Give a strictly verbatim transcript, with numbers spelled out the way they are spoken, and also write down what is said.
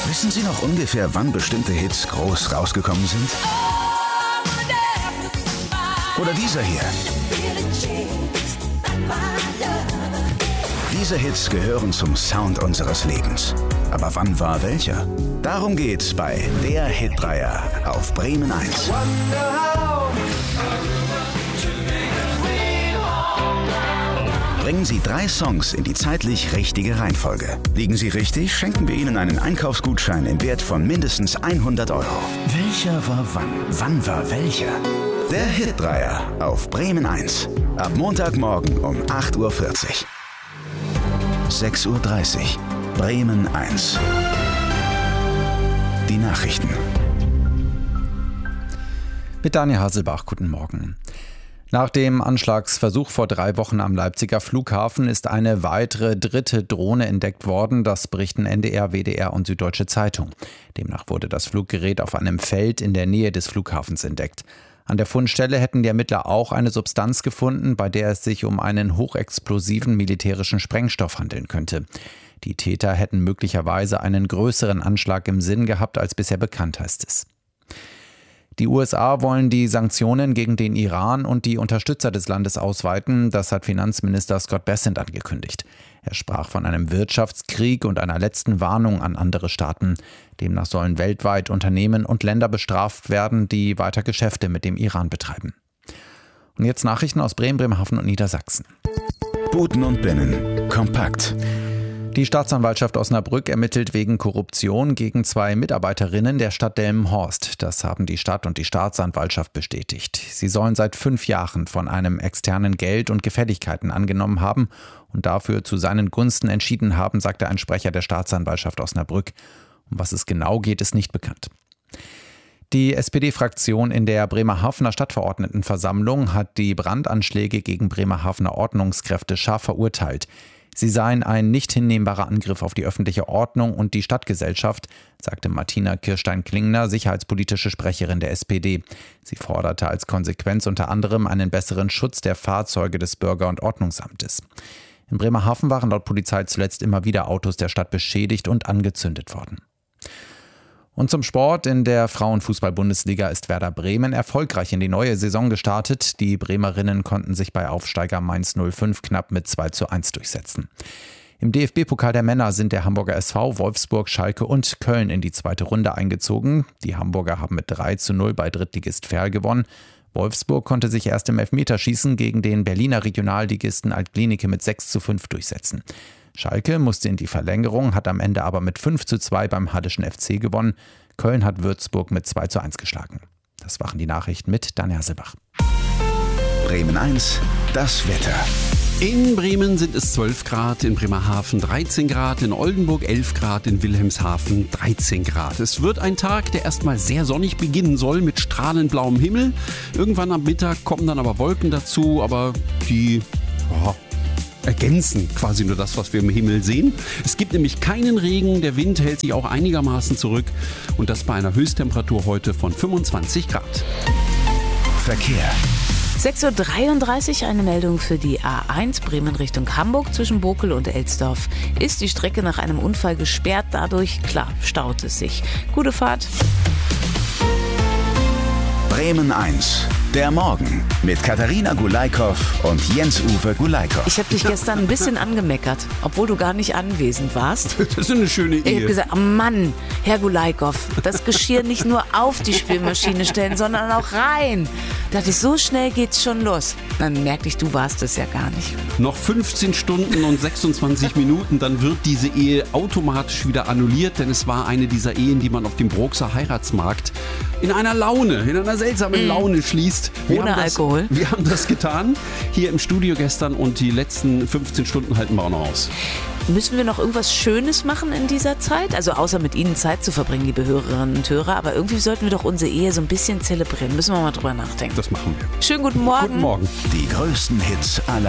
Wissen Sie noch ungefähr, wann bestimmte Hits groß rausgekommen sind? Oder dieser hier. Diese Hits gehören zum Sound unseres Lebens. Aber wann war welcher? Darum geht's bei Der Hitdreier auf Bremen eins. Bringen Sie drei Songs in die zeitlich richtige Reihenfolge. Liegen Sie richtig, schenken wir Ihnen einen Einkaufsgutschein im Wert von mindestens hundert Euro. Welcher war wann? Wann war welcher? Der Hitdreier auf Bremen eins. Ab Montagmorgen um acht Uhr vierzig. sechs Uhr dreißig. Bremen eins. Die Nachrichten. Mit Daniel Haselbach, guten Morgen. Nach dem Anschlagsversuch vor drei Wochen am Leipziger Flughafen ist eine weitere dritte Drohne entdeckt worden. Das berichten N D R, W D R und Süddeutsche Zeitung. Demnach wurde das Fluggerät auf einem Feld in der Nähe des Flughafens entdeckt. An der Fundstelle hätten die Ermittler auch eine Substanz gefunden, bei der es sich um einen hochexplosiven militärischen Sprengstoff handeln könnte. Die Täter hätten möglicherweise einen größeren Anschlag im Sinn gehabt, als bisher bekannt, heißt es. Die U S A wollen die Sanktionen gegen den Iran und die Unterstützer des Landes ausweiten. Das hat Finanzminister Scott Bessent angekündigt. Er sprach von einem Wirtschaftskrieg und einer letzten Warnung an andere Staaten. Demnach sollen weltweit Unternehmen und Länder bestraft werden, die weiter Geschäfte mit dem Iran betreiben. Und jetzt Nachrichten aus Bremen, Bremerhaven und Niedersachsen. Buten und Binnen. Kompakt. Die Staatsanwaltschaft Osnabrück ermittelt wegen Korruption gegen zwei Mitarbeiterinnen der Stadt Delmenhorst. Das haben die Stadt und die Staatsanwaltschaft bestätigt. Sie sollen seit fünf Jahren von einem externen Geld und Gefälligkeiten angenommen haben und dafür zu seinen Gunsten entschieden haben, sagte ein Sprecher der Staatsanwaltschaft Osnabrück. Um was es genau geht, ist nicht bekannt. Die S P D-Fraktion in der Bremerhavener Stadtverordnetenversammlung hat die Brandanschläge gegen Bremerhavener Ordnungskräfte scharf verurteilt. Sie seien ein nicht hinnehmbarer Angriff auf die öffentliche Ordnung und die Stadtgesellschaft, sagte Martina Kirstein-Klingner, sicherheitspolitische Sprecherin der S P D. Sie forderte als Konsequenz unter anderem einen besseren Schutz der Fahrzeuge des Bürger- und Ordnungsamtes. In Bremerhaven waren laut Polizei zuletzt immer wieder Autos der Stadt beschädigt und angezündet worden. Und zum Sport. In der Frauenfußball-Bundesliga ist Werder Bremen erfolgreich in die neue Saison gestartet. Die Bremerinnen konnten sich bei Aufsteiger Mainz null fünf knapp mit zwei zu eins durchsetzen. Im D F B-Pokal der Männer sind der Hamburger S V, Wolfsburg, Schalke und Köln in die zweite Runde eingezogen. Die Hamburger haben mit drei zu null bei Drittligist Verl gewonnen. Wolfsburg konnte sich erst im Elfmeterschießen gegen den Berliner Regionalligisten Alt-Glienicke mit sechs zu fünf durchsetzen. Schalke musste in die Verlängerung, hat am Ende aber mit fünf zu zwei beim Hadischen F C gewonnen. Köln hat Würzburg mit zwei zu eins geschlagen. Das waren die Nachrichten mit Daniel Haselbach. Bremen eins, das Wetter. In Bremen sind es zwölf Grad, in Bremerhaven dreizehn Grad, in Oldenburg elf Grad, in Wilhelmshaven dreizehn Grad. Es wird ein Tag, der erstmal sehr sonnig beginnen soll mit strahlend blauem Himmel. Irgendwann am Mittag kommen dann aber Wolken dazu, aber die oh, ergänzen quasi nur das, was wir im Himmel sehen. Es gibt nämlich keinen Regen, der Wind hält sich auch einigermaßen zurück und das bei einer Höchsttemperatur heute von fünfundzwanzig Grad. Verkehr. sechs Uhr dreiunddreißig, eine Meldung für die A eins Bremen Richtung Hamburg. Zwischen Bokel und Elsdorf ist die Strecke nach einem Unfall gesperrt. Dadurch, klar, staut es sich. Gute Fahrt. Bremen eins. Der Morgen mit Katharina Gulaikow und Jens-Uwe Gulaikow. Ich habe dich gestern ein bisschen angemeckert, obwohl du gar nicht anwesend warst. Das ist eine schöne Ehe. Ich habe gesagt, oh Mann, Herr Gulaikow, das Geschirr nicht nur auf die Spülmaschine stellen, sondern auch rein. Da dachte ich, so schnell geht's schon los. Dann merkte ich, du warst es ja gar nicht. Noch fünfzehn Stunden und sechsundzwanzig Minuten, dann wird diese Ehe automatisch wieder annulliert, denn es war eine dieser Ehen, die man auf dem Broxer Heiratsmarkt in einer Laune, in einer seltsamen mm. Laune schließt. Wir Ohne das, Alkohol. Wir haben das getan, hier im Studio gestern und die letzten fünfzehn Stunden halten wir auch noch aus. Müssen wir noch irgendwas Schönes machen in dieser Zeit? Also außer mit Ihnen Zeit zu verbringen, liebe Hörerinnen und Hörer. Aber irgendwie sollten wir doch unsere Ehe so ein bisschen zelebrieren. Müssen wir mal drüber nachdenken. Das machen wir. Schönen guten Morgen. Guten Morgen. Die größten Hits aller